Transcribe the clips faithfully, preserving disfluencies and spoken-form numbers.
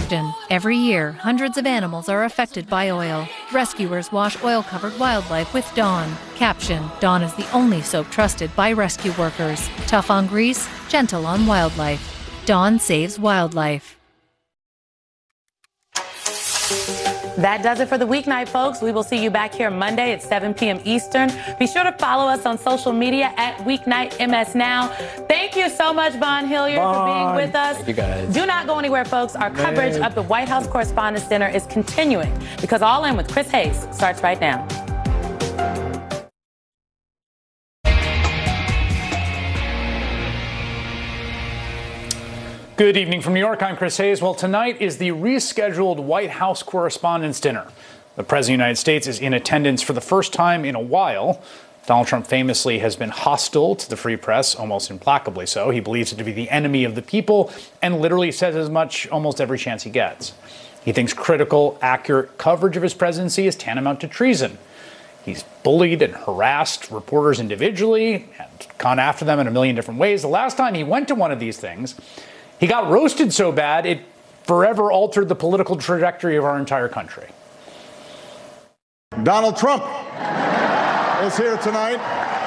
Captain. Every year, hundreds of animals are affected by oil. Rescuers wash oil-covered wildlife with Dawn. Caption: Dawn is the only soap trusted by rescue workers. Tough on grease, gentle on wildlife. Dawn saves wildlife. That does it for the weeknight, folks. We will see you back here Monday at seven p.m. Eastern. Be sure to follow us on social media at Weeknight M S Now. Thank you so much, Vaughn Hilliard, Vaughn. for being with us. Thank you, guys. Do not go anywhere, folks. Our coverage Man. of the White House Correspondents' Dinner is continuing because All In with Chris Hayes starts right now. Good evening from New York. I'm Chris Hayes. Well, tonight is the rescheduled White House Correspondents' Dinner. The President of the United States is in attendance for the first time in a while. Donald Trump famously has been hostile to the free press, almost implacably so. He believes it to be the enemy of the people and literally says as much almost every chance he gets. He thinks critical, accurate coverage of his presidency is tantamount to treason. He's bullied and harassed reporters individually and gone after them in a million different ways. The last time he went to one of these things, he got roasted so bad it forever altered the political trajectory of our entire country. Donald Trump is here tonight.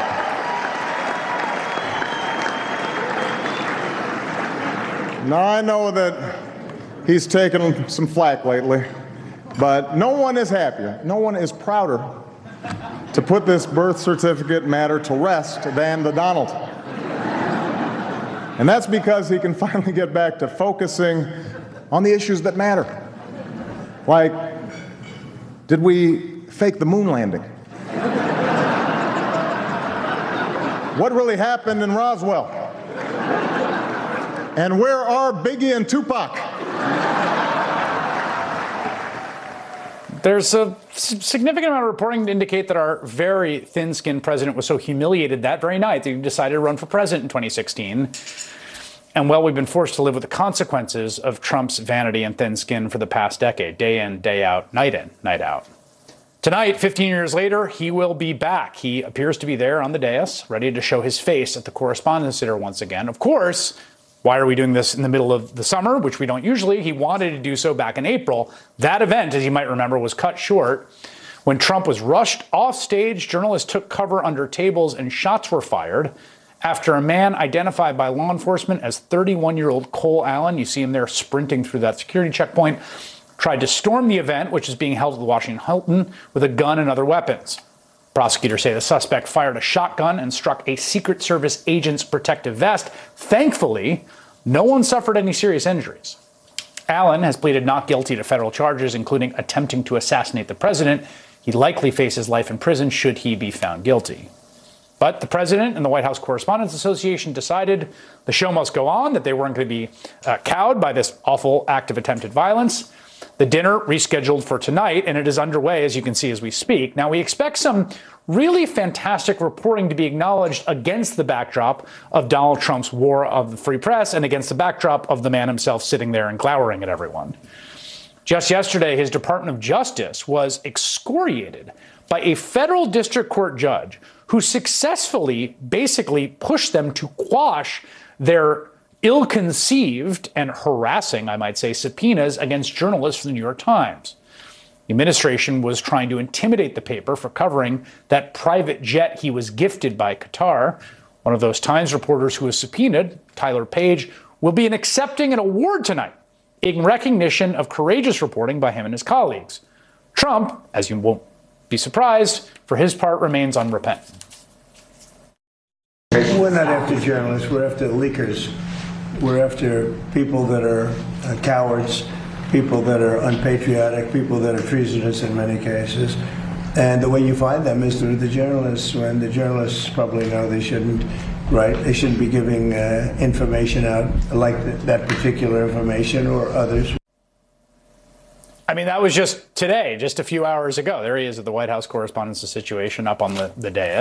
Now, I know that he's taken some flack lately, but no one is happier, no one is prouder to put this birth certificate matter to rest than the Donald. And that's because he can finally get back to focusing on the issues that matter. Like, did we fake the moon landing? What really happened in Roswell? And where are Biggie and Tupac? There's a significant amount of reporting to indicate that our very thin-skinned president was so humiliated that very night that he decided to run for president in twenty sixteen. And, well, we've been forced to live with the consequences of Trump's vanity and thin skin for the past decade, day in, day out, night in, night out. Tonight, fifteen years later, he will be back. He appears to be there on the dais, ready to show his face at the Correspondents' Dinner once again. Of course, why are we doing this in the middle of the summer, which we don't usually? He wanted to do so back in April. That event, as you might remember, was cut short. When Trump was rushed off stage, journalists took cover under tables and shots were fired after a man identified by law enforcement as thirty-one-year-old Cole Allen, you see him there sprinting through that security checkpoint, tried to storm the event, which is being held at the Washington Hilton, with a gun and other weapons. Prosecutors say the suspect fired a shotgun and struck a Secret Service agent's protective vest. Thankfully, no one suffered any serious injuries. Allen has pleaded not guilty to federal charges, including attempting to assassinate the president. He likely faces life in prison should he be found guilty. But the president and the White House Correspondents Association decided the show must go on, that they weren't going to be uh, cowed by this awful act of attempted violence. The dinner rescheduled for tonight, and it is underway, as you can see as we speak. Now, we expect some really fantastic reporting to be acknowledged against the backdrop of Donald Trump's war of the free press and against the backdrop of the man himself sitting there and glowering at everyone. Just yesterday, his Department of Justice was excoriated by a federal district court judge who successfully basically pushed them to quash their ill-conceived and harassing, I might say, subpoenas against journalists from the New York Times. The administration was trying to intimidate the paper for covering that private jet he was gifted by Qatar. One of those Times reporters who was subpoenaed, Tyler Page, will be accepting an award tonight in recognition of courageous reporting by him and his colleagues. Trump, as you won't be surprised, for his part remains unrepentant. We're not after journalists, we're after leakers. We're after people that are uh, cowards, people that are unpatriotic, people that are treasonous in many cases. And the way you find them is through the journalists, when the journalists probably know they shouldn't write, they shouldn't be giving uh, information out like th- that particular information or others. I mean, that was just today, just a few hours ago. There he is at the White House Correspondents' Situation up on the, the dais.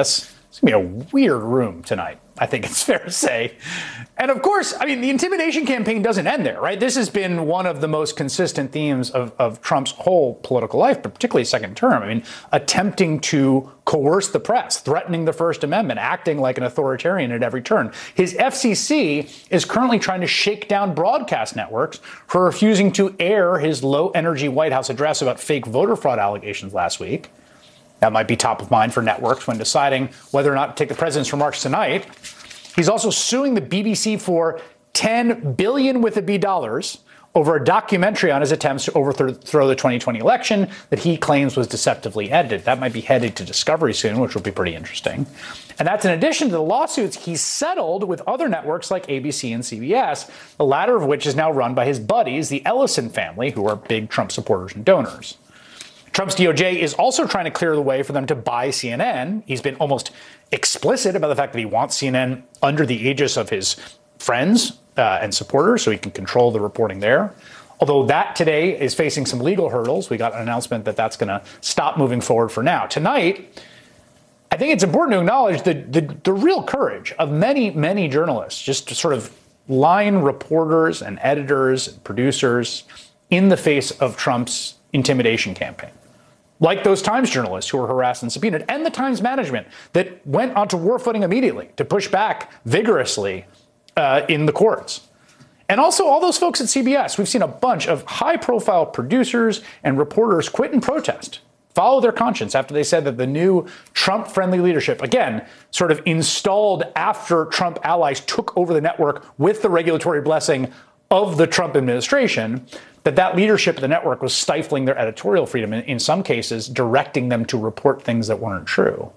It's going to be a weird room tonight, I think it's fair to say. And of course, I mean, the intimidation campaign doesn't end there, right? This has been one of the most consistent themes of, of Trump's whole political life, but particularly second term. I mean, attempting to coerce the press, threatening the First Amendment, acting like an authoritarian at every turn. His F C C is currently trying to shake down broadcast networks for refusing to air his low-energy White House address about fake voter fraud allegations last week. That might be top of mind for networks when deciding whether or not to take the president's remarks tonight. He's also suing the B B C for ten billion dollars with a B dollars over a documentary on his attempts to overthrow the twenty twenty election that he claims was deceptively edited. That might be headed to discovery soon, which will be pretty interesting. And that's in addition to the lawsuits he settled with other networks like A B C and C B S, the latter of which is now run by his buddies, the Ellison family, who are big Trump supporters and donors. Trump's D O J is also trying to clear the way for them to buy C N N. He's been almost explicit about the fact that he wants C N N under the aegis of his friends uh, and supporters so he can control the reporting there. Although that today is facing some legal hurdles. We got an announcement that that's going to stop moving forward for now. Tonight, I think it's important to acknowledge the, the, the real courage of many, many journalists, just to sort of line reporters and editors and producers in the face of Trump's intimidation campaign. Like those Times journalists who were harassed and subpoenaed, and the Times management that went onto war footing immediately to push back vigorously uh, in the courts. And also all those folks at C B S. We've seen a bunch of high-profile producers and reporters quit and protest, follow their conscience after they said that the new Trump-friendly leadership, again, sort of installed after Trump allies took over the network with the regulatory blessing of the Trump administration, that that leadership of the network was stifling their editorial freedom, in, in some cases directing them to report things that weren't true.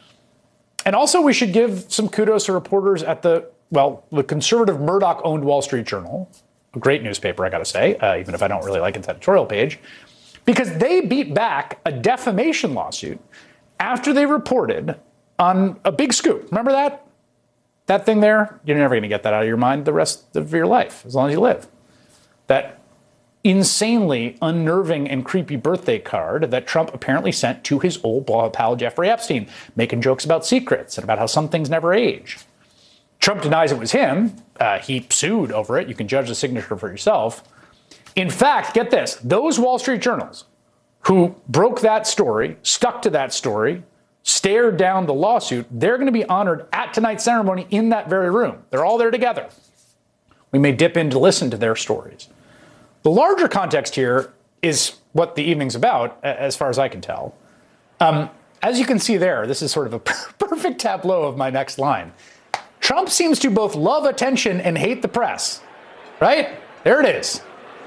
And also we should give some kudos to reporters at the, well, the conservative Murdoch-owned Wall Street Journal, a great newspaper, I got to say, uh, even if I don't really like its editorial page, because they beat back a defamation lawsuit after they reported on a big scoop. Remember that? That thing there? You're never going to get that out of your mind the rest of your life, as long as you live. That insanely unnerving and creepy birthday card that Trump apparently sent to his old pal Jeffrey Epstein, making jokes about secrets and about how some things never age. Trump denies it was him. Uh, he sued over it. You can judge the signature for yourself. In fact, get this, those Wall Street journals who broke that story, stuck to that story, stared down the lawsuit, they're going to be honored at tonight's ceremony in that very room. They're all there together. We may dip in to listen to their stories. The larger context here is what the evening's about, as far as I can tell. Um, as you can see there, this is sort of a perfect tableau of my next line. Trump seems to both love attention and hate the press, right? There it is.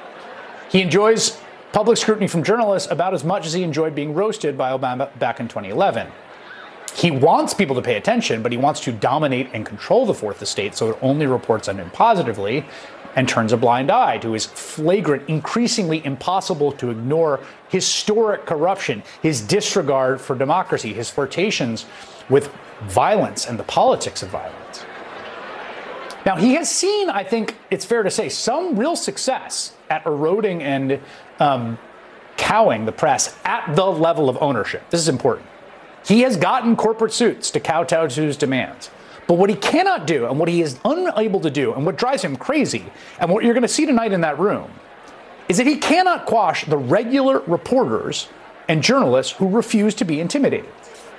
He enjoys public scrutiny from journalists about as much as he enjoyed being roasted by Obama back in twenty eleven. He wants people to pay attention, but he wants to dominate and control the fourth estate so it only reports on him positively and turns a blind eye to his flagrant, increasingly impossible to ignore historic corruption, his disregard for democracy, his flirtations with violence and the politics of violence. Now, he has seen, I think it's fair to say, some real success at eroding and um, cowing the press at the level of ownership. This is important. He has gotten corporate suits to kowtow to his demands. But what he cannot do, and what he is unable to do, and what drives him crazy, and what you're going to see tonight in that room, is that he cannot quash the regular reporters and journalists who refuse to be intimidated.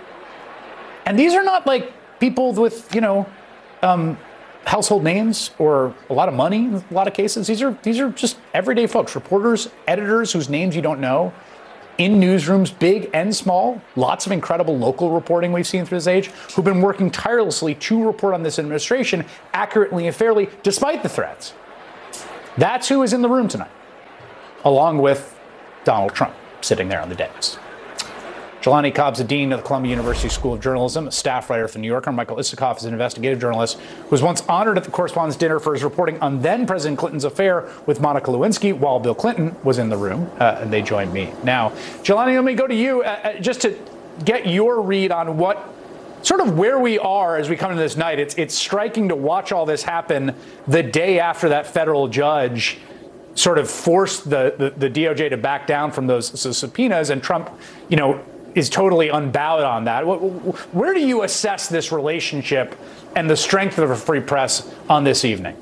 And these are not like people with, you know, um, household names or a lot of money in a lot of cases. These are these are just everyday folks, reporters, editors whose names you don't know, in newsrooms, big and small, lots of incredible local reporting we've seen through this age, who've been working tirelessly to report on this administration accurately and fairly, despite the threats. That's who is in the room tonight, along with Donald Trump sitting there on the dais. Jelani Cobb's a dean of the Columbia University School of Journalism, a staff writer for The New Yorker. Michael Isikoff is an investigative journalist who was once honored at the Correspondents' Dinner for his reporting on then-President Clinton's affair with Monica Lewinsky while Bill Clinton was in the room, uh, and they joined me. Now, Jelani, let me go to you uh, just to get your read on what sort of where we are as we come into this night. It's, it's striking to watch all this happen the day after that federal judge sort of forced the, the, the D O J to back down from those, those subpoenas, and Trump, you know, is totally unbowed on that. Where do you assess this relationship and the strength of the free press on this evening?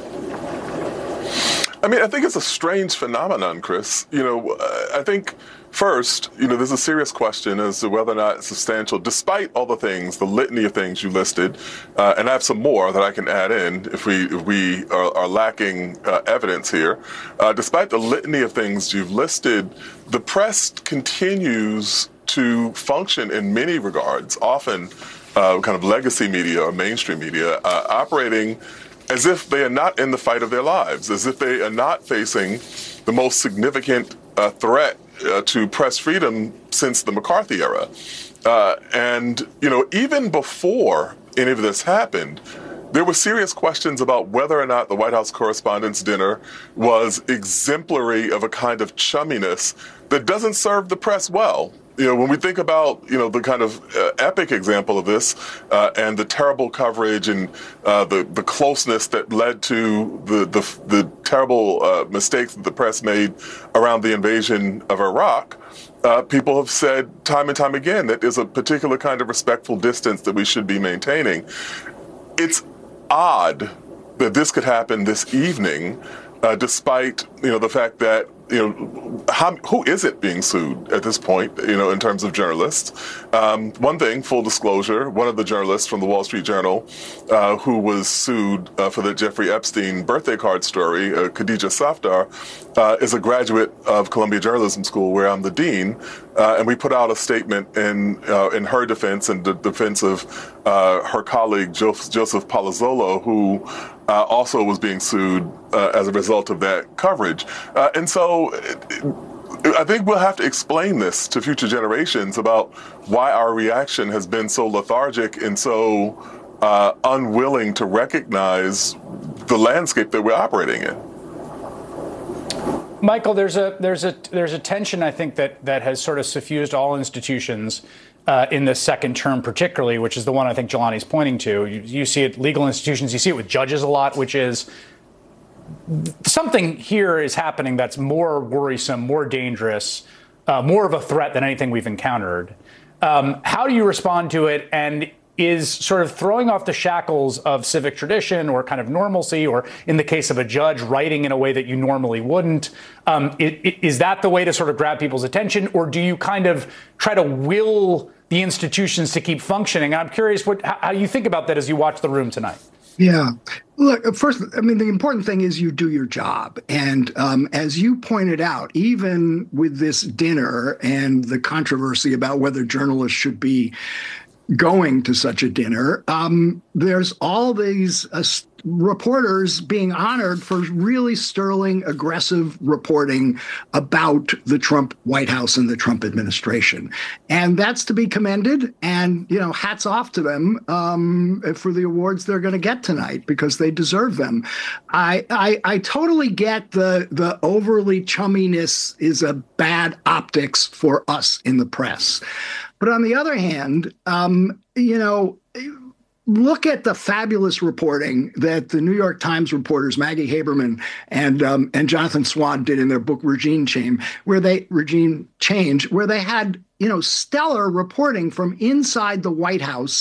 I mean, I think it's a strange phenomenon, Chris. You know, I think first, you know, there's a serious question as to whether or not it's substantial, despite all the things, the litany of things you listed, uh, and I have some more that I can add in if we if we are, are lacking uh, evidence here. Uh, despite the litany of things you've listed, the press continues to function in many regards, often uh, kind of legacy media or mainstream media, uh, operating as if they are not in the fight of their lives, as if they are not facing the most significant uh, threat uh, to press freedom since the McCarthy era. Uh, and, you know, even before any of this happened, there were serious questions about whether or not the White House Correspondents' Dinner was exemplary of a kind of chumminess that doesn't serve the press well. You know, when we think about, you know, the kind of uh, epic example of this uh, and the terrible coverage and uh, the, the closeness that led to the, the, the terrible uh, mistakes that the press made around the invasion of Iraq, uh, people have said time and time again that there's a particular kind of respectful distance that we should be maintaining. It's odd that this could happen this evening, uh, despite, you know, the fact that, you know, how, who is it being sued at this point, you know, in terms of journalists? Um, one thing, full disclosure, one of the journalists from the Wall Street Journal uh, who was sued uh, for the Jeffrey Epstein birthday card story, uh, Khadija Safdar, uh, is a graduate of Columbia Journalism School, where I'm the dean. Uh, and we put out a statement in uh, in her defense and the defense of uh, her colleague, Joseph, Joseph Palazzolo, who uh, also was being sued uh, as a result of that coverage. Uh, and so it, it, I think we'll have to explain this to future generations about why our reaction has been so lethargic and so uh, unwilling to recognize the landscape that we're operating in. Michael, there's a there's a there's a tension, I think, that that has sort of suffused all institutions uh, in this second term, particularly, which is the one I think Jelani's pointing to. You, you see it, legal institutions, you see it with judges a lot, which is something here is happening that's more worrisome, more dangerous, uh, more of a threat than anything we've encountered. Um, how do you respond to it? And is sort of throwing off the shackles of civic tradition or kind of normalcy, or in the case of a judge, writing in a way that you normally wouldn't, um, is, is that the way to sort of grab people's attention? Or do you kind of try to will the institutions to keep functioning? I'm curious what, how you think about that as you watch the room tonight. Yeah. Look, first, I mean, the important thing is you do your job. And um, as you pointed out, even with this dinner and the controversy about whether journalists should be going to such a dinner, um, there's all these uh, reporters being honored for really sterling, aggressive reporting about the Trump White House and the Trump administration. And that's to be commended. And, you know, hats off to them um, for the awards they're going to get tonight, because they deserve them. I, I, I totally get the, the overly chumminess is a bad optics for us in the press. But on the other hand, um, you know, look at the fabulous reporting that the New York Times reporters Maggie Haberman and um, and Jonathan Swan did in their book Regime Change, where they Regime Change, where they had, you know, stellar reporting from inside the White House,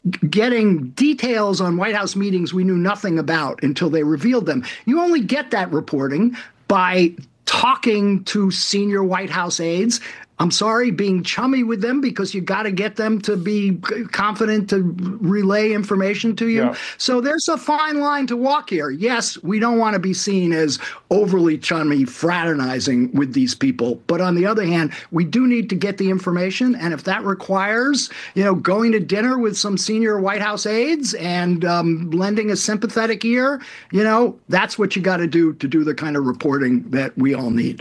getting details on White House meetings we knew nothing about until they revealed them. You only get that reporting by talking to senior White House aides. I'm sorry, being chummy with them, because you got to get them to be confident to relay information to you. Yeah. So there's a fine line to walk here. Yes, we don't want to be seen as overly chummy, fraternizing with these people. But on the other hand, we do need to get the information. And if that requires, you know, going to dinner with some senior White House aides and um, lending a sympathetic ear, you know, that's what you got to do to do the kind of reporting that we all need.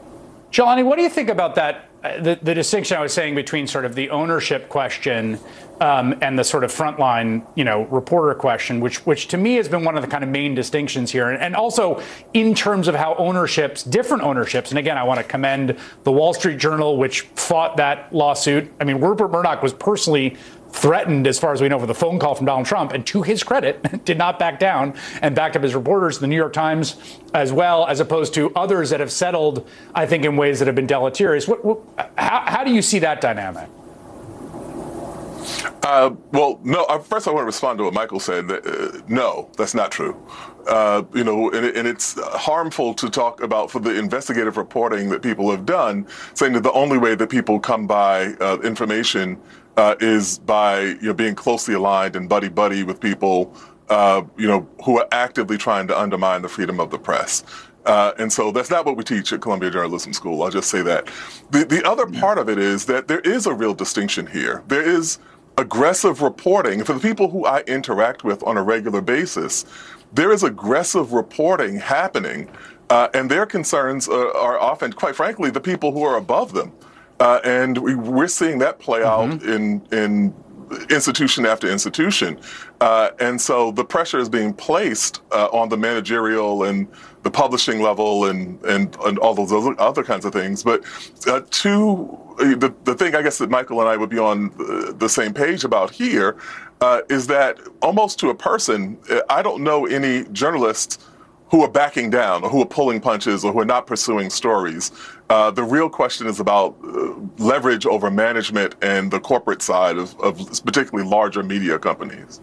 Jelani, what do you think about that, uh, the, the distinction I was saying between sort of the ownership question um, and the sort of frontline, you know, reporter question, which which to me has been one of the kind of main distinctions here. And, and also in terms of how ownerships, different ownerships, and again, I want to commend the Wall Street Journal, which fought that lawsuit. I mean, Rupert Murdoch was personally threatened, as far as we know, with a phone call from Donald Trump, and to his credit, did not back down and backed up his reporters, the New York Times as well, as opposed to others that have settled, I think, in ways that have been deleterious. What, what, how, how do you see that dynamic? Uh, well, no, uh, first I want to respond to what Michael said. That, uh, no, that's not true. Uh, you know, and, and it's harmful to talk about, for the investigative reporting that people have done, saying that the only way that people come by uh, information uh, is by, you know, being closely aligned and buddy-buddy with people, uh, you know, who are actively trying to undermine the freedom of the press. Uh, and so that's not what we teach at Columbia Journalism School. I'll just say that. The, the other part of it is that there is a real distinction here. There is aggressive reporting. For the people who I interact with on a regular basis, there is aggressive reporting happening, uh, and their concerns uh, are often, quite frankly, the people who are above them. Uh, and we, we're seeing that play mm-hmm. out in in institution after institution. Uh, and so the pressure is being placed uh, on the managerial and the publishing level and, and, and all those other kinds of things. But uh, to the, the thing, I guess, that Michael and I would be on the, the same page about here uh, is that almost to a person, I don't know any journalists who are backing down or who are pulling punches or who are not pursuing stories. Uh, the real question is about uh, leverage over management and the corporate side of, of particularly larger media companies.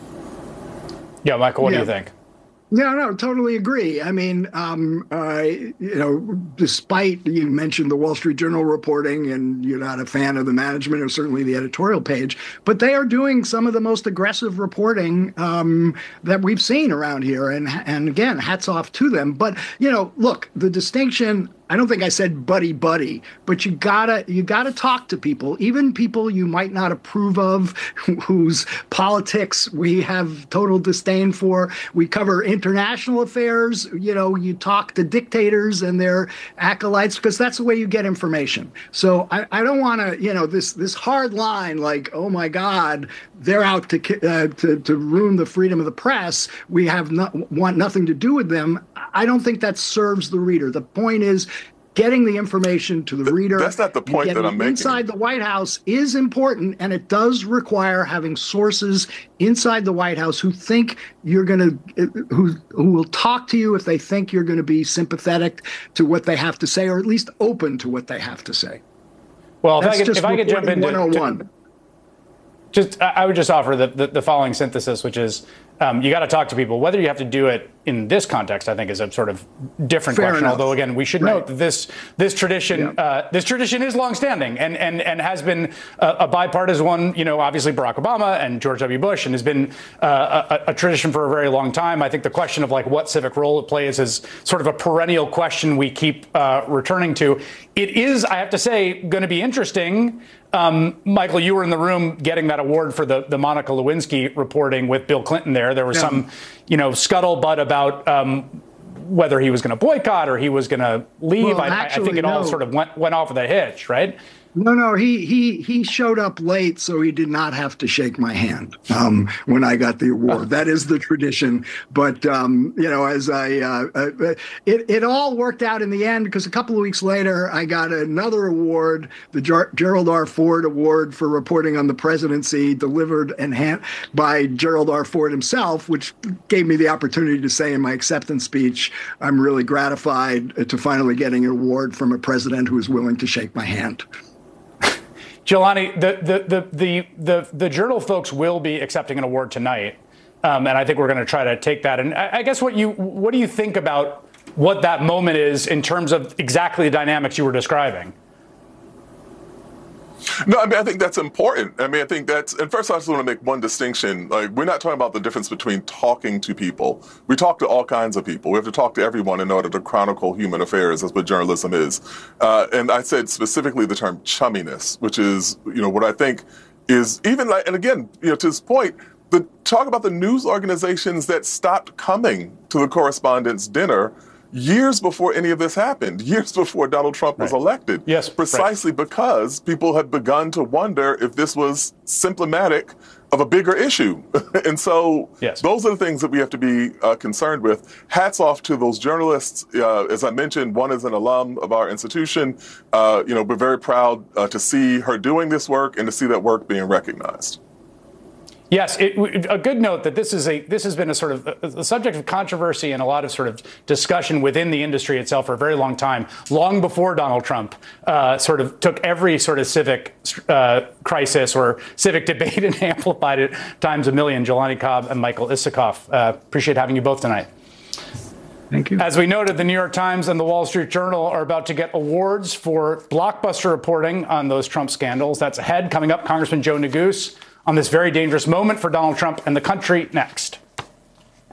Yeah, Michael, what yeah. do you think? Yeah, no, totally agree. I mean, um, uh, you know, despite you mentioned the Wall Street Journal reporting and you're not a fan of the management or certainly the editorial page, but they are doing some of the most aggressive reporting um, that we've seen around here. And, and again, hats off to them. But, you know, look, the distinction, I don't think I said buddy buddy, but you gotta you gotta talk to people, even people you might not approve of, whose politics we have total disdain for. We cover international affairs. You know, you talk to dictators and their acolytes because that's the way you get information. So I, I don't want to, you know, this this hard line like, oh my God, they're out to uh, to to ruin the freedom of the press. We have not want nothing to do with them. I don't think that serves the reader. The point is getting the information to the reader. That's not the point that I'm making. Inside the White House is important, and it does require having sources inside the White House who think you're going to, who who will talk to you if they think you're going to be sympathetic to what they have to say, or at least open to what they have to say. Well, if That's I could, if I could jump into one oh one. Just, I would just offer the, the, the following synthesis, which is um, you got to talk to people. Whether you have to do it in this context, I think, is a sort of different Fair question. enough. Although, again, we should Right. note that this this tradition Yeah. uh, this tradition is longstanding and and and has been a, a bipartisan one. You know, obviously Barack Obama and George W. Bush, and has been uh, a, a tradition for a very long time. I think the question of like what civic role it plays is sort of a perennial question we keep uh, returning to. It is, I have to say, going to be interesting. Um, Michael, you were in the room getting that award for the, the Monica Lewinsky reporting with Bill Clinton there. There was yeah. some, you know, scuttlebutt about um, whether he was going to boycott or he was going to leave. Well, I, actually, I think it all no. sort of went, went off of the hitch, right? No, no, he he he showed up late, so he did not have to shake my hand um, when I got the award. That is the tradition. But um, you know, as I uh, uh, it it all worked out in the end because a couple of weeks later, I got another award, the Ger- Gerald R. Ford Award for reporting on the presidency, delivered and hand- by Gerald R. Ford himself, which gave me the opportunity to say in my acceptance speech, I'm really gratified to finally getting an award from a president who is willing to shake my hand. Jelani, the, the, the, the, the, the Journal folks will be accepting an award tonight, um, and I think we're going to try to take that. And I, I guess what you what do you think about what that moment is in terms of exactly the dynamics you were describing? No, I mean, I think that's important. I mean, I think that's, and first I just want to make one distinction. Like, we're not talking about the difference between talking to people. We talk to all kinds of people. We have to talk to everyone in order to chronicle human affairs. That's what journalism is. Uh, and I said specifically the term chumminess, which is, you know, what I think is even like, and again, you know, to this point, the talk about the news organizations that stopped coming to the correspondents' dinner years before any of this happened, years before Donald Trump was Right. elected. Yes, Precisely right. because people had begun to wonder if this was symptomatic of a bigger issue. And so Yes. those are the things that we have to be uh, concerned with. Hats off to those journalists. Uh, as I mentioned, one is an alum of our institution. Uh, you know, we're very proud uh, to see her doing this work and to see that work being recognized. Yes, it, a good note that this is a this has been a sort of a, a subject of controversy and a lot of sort of discussion within the industry itself for a very long time, long before Donald Trump uh, sort of took every sort of civic uh, crisis or civic debate and amplified it times a million. Jelani Cobb and Michael Isikoff. Uh, appreciate having you both tonight. Thank you. As we noted, the New York Times and the Wall Street Journal are about to get awards for blockbuster reporting on those Trump scandals. That's ahead. Coming up, Congressman Joe Neguse on this very dangerous moment for Donald Trump and the country next.